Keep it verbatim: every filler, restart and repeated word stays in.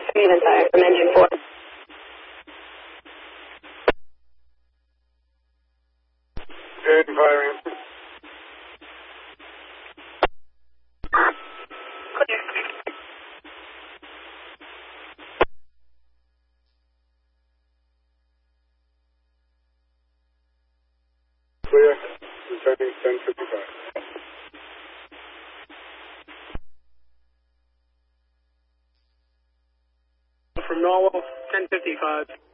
Even tire from engine four. Good, firing. Clear. Returning ten fifty-five. From Norwell, ten fifty-five.